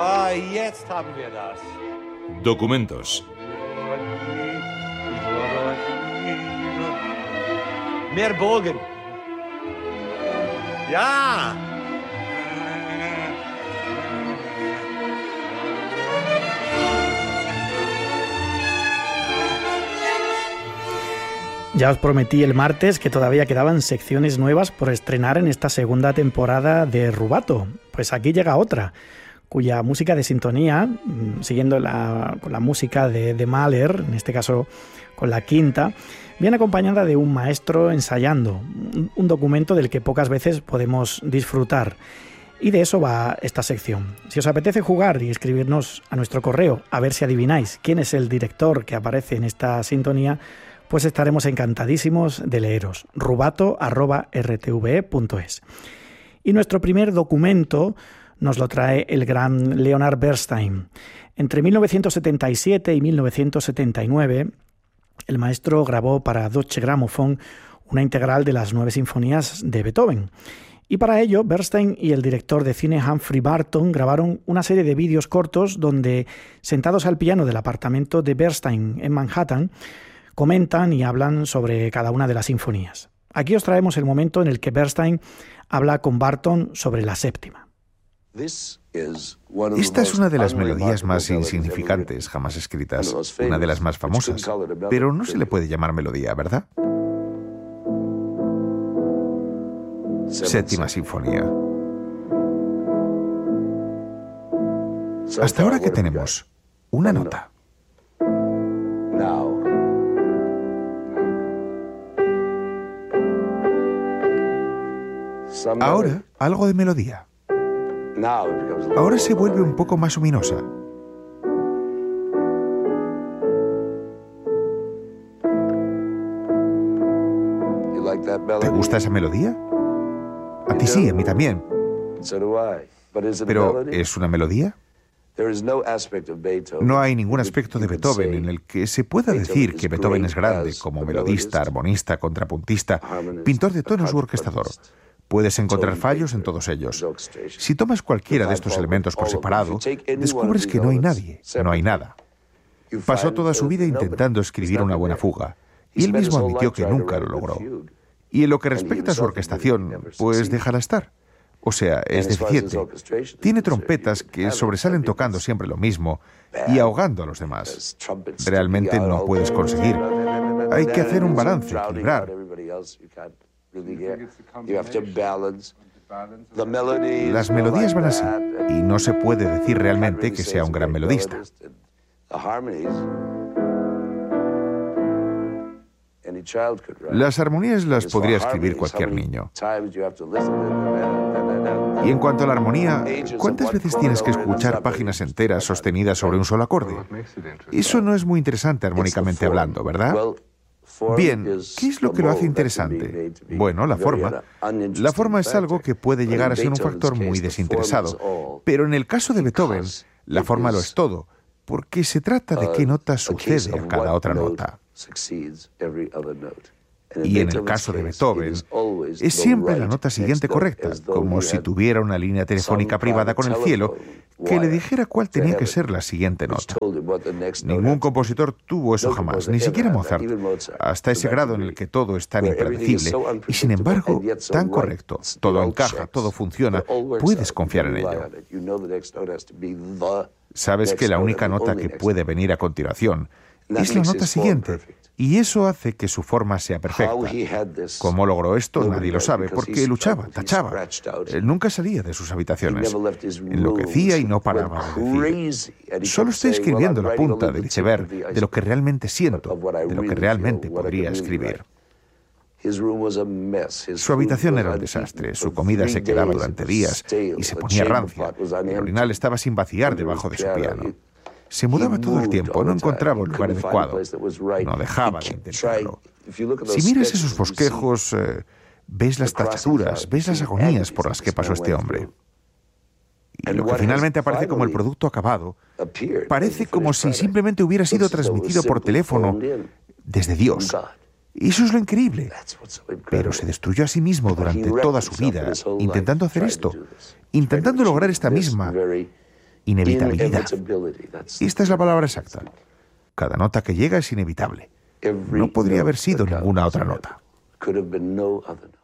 Jetzt haben wir das. Documentos. Mehr Bogen. Ja. Ya os prometí el martes que todavía quedaban secciones nuevas por estrenar en esta segunda temporada de Rubato. Pues aquí llega otra, cuya música de sintonía, siguiendo con la música de Mahler, en este caso con la quinta, viene acompañada de un maestro ensayando, un documento del que pocas veces podemos disfrutar. Y de eso va esta sección. Si os apetece jugar y escribirnos a nuestro correo, a ver si adivináis quién es el director que aparece en esta sintonía, pues estaremos encantadísimos de leeros. rubato@rtve.es. Y nuestro primer documento nos lo trae el gran Leonard Bernstein. Entre 1977 y 1979, el maestro grabó para Deutsche Grammophon una integral de las 9 sinfonías de Beethoven. Y para ello, Bernstein y el director de cine Humphrey Barton grabaron una serie de vídeos cortos donde, sentados al piano del apartamento de Bernstein en Manhattan, comentan y hablan sobre cada una de las sinfonías. Aquí os traemos el momento en el que Bernstein habla con Barton sobre la séptima. Esta es una de las melodías más insignificantes jamás escritas, una de las más famosas, pero no se le puede llamar melodía, ¿verdad? Séptima sinfonía. Hasta ahora, ¿qué tenemos? Una nota. Ahora, algo de melodía. Ahora se vuelve un poco más luminosa. ¿Te gusta esa melodía? A ti sí, a mí también. ¿Pero es una melodía? No hay ningún aspecto de Beethoven en el que se pueda decir que Beethoven es grande como melodista, armonista, contrapuntista, pintor de tonos u orquestador. Puedes encontrar fallos en todos ellos. Si tomas cualquiera de estos elementos por separado, descubres que no hay nadie, no hay nada. Pasó toda su vida intentando escribir una buena fuga, y él mismo admitió que nunca lo logró. Y en lo que respecta a su orquestación, pues déjala estar. O sea, es deficiente. Tiene trompetas que sobresalen tocando siempre lo mismo y ahogando a los demás. Realmente no puedes conseguir. Hay que hacer un balance, equilibrar. Las melodías van así, y no se puede decir realmente que sea un gran melodista. Las armonías las podría escribir cualquier niño. Y en cuanto a la armonía, ¿cuántas veces tienes que escuchar páginas enteras sostenidas sobre un solo acorde? Eso no es muy interesante armónicamente hablando, ¿verdad? Bien, ¿qué es lo que lo hace interesante? Bueno, la forma. La forma es algo que puede llegar a ser un factor muy desinteresado. Pero en el caso de Beethoven, la forma lo es todo, porque se trata de qué nota sucede a cada otra nota. Y en el caso de Beethoven, es siempre la nota siguiente correcta, como si tuviera una línea telefónica privada con el cielo que le dijera cuál tenía que ser la siguiente nota. Ningún compositor tuvo eso jamás, ni siquiera Mozart, hasta ese grado en el que todo es tan impredecible y, sin embargo, tan correcto. Todo encaja, todo funciona, puedes confiar en ello. Sabes que la única nota que puede venir a continuación es la nota siguiente, y eso hace que su forma sea perfecta. ¿Cómo logró esto? Nadie lo sabe, porque luchaba, tachaba. Él nunca salía de sus habitaciones. Enloquecía y no paraba de decir: solo estoy escribiendo la punta del iceberg de lo que realmente siento, de lo que realmente podría escribir. Su habitación era un desastre, su comida se quedaba durante días y se ponía rancia. El orinal estaba sin vaciar debajo de su piano. Se mudaba todo el tiempo, no encontraba un lugar adecuado, no dejaba de intentarlo. Si miras esos bosquejos, ves las tachaduras, ves las agonías por las que pasó este hombre. Y lo que finalmente aparece como el producto acabado, parece como si simplemente hubiera sido transmitido por teléfono desde Dios. Y eso es lo increíble. Pero se destruyó a sí mismo durante toda su vida intentando hacer esto, intentando lograr esta misma inevitabilidad. Esta es la palabra exacta. Cada nota que llega es inevitable. No podría haber sido ninguna otra nota.